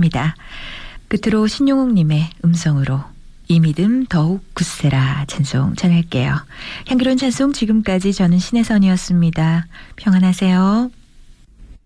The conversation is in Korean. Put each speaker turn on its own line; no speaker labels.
합니다. 끝으로 신용옥님의 음성으로 이 믿음 더욱 굳세라 찬송 전할게요. 향기로운 찬송 지금까지 저는 신혜선이었습니다. 평안하세요.